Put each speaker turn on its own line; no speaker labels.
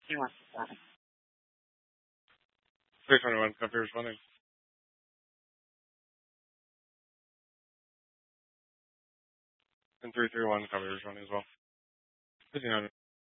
He wants to start.
321, copy responding. And 331, copy responding as well. 1500.